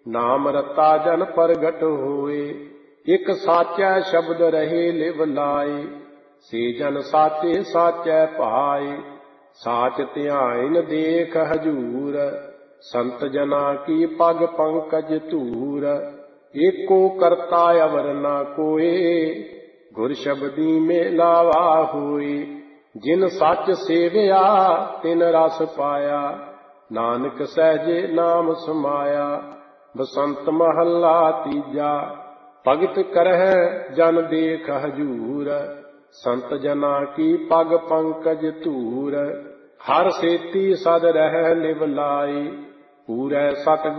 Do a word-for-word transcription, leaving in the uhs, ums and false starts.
ਨਾਮ ਰਤਾ ਜਨ ਪ੍ਰਗਟ ਹੋਏ। ਇਕ ਸਾਚੈ ਸ਼ਬਦ ਰਹੇ ਲਿਵ ਲਾਏ, ਸੇ ਜਨ ਸਾਚੇ ਸਾਚੈ ਭਾਏ। ਸਾਚ ਧਿਆਇਨ ਦੇਖ ਹਜੂਰ, ਸੰਤ ਜਨਾ ਕੀ ਪਗ ਪੰਕਜ ਧੂਰ। ਏਕੋ ਕਰਤਾ ਅਵਰ ਨਾ ਕੋਏ, ਗੁਰ ਸ਼ਬਦੀ ਮੇਲਾਵਾ ਹੋਏ। ਜਿਨ ਸੱਚ ਸੇਵਿਆ ਤਿਨ ਰਸ ਪਾਇਆ, ਨਾਨਕ ਸਹਿਜੇ ਨਾਮ ਸਮਾਇਆ। ਬਸੰਤ ਮਹੱਲਾ ਤੀਜਾ। ਭਗਤ ਕਰਹਿ ਜਨ ਦੇਖ ਹਜੂਰ, ਸੰਤ ਜਨਾ ਕੀ ਪਗ ਪੰਕਜ ਧੂਰ। ਹਰ ਸੇਤੀ ਸਦ ਰਹਿ ਲਿਵ ਲਾਈ, ਪੂਰੈ ਸਤਿਗੁਰ